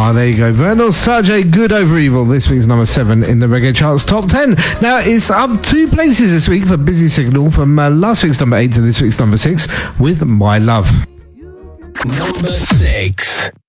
Ah, there you go. Vernal Sajay, Good Over Evil. This week's number 7 in the Reggae Charts Top 10. Now, it's up 2 places this week for Busy Signal from last week's number 8 to this week's number 6 with My Love. Number 6.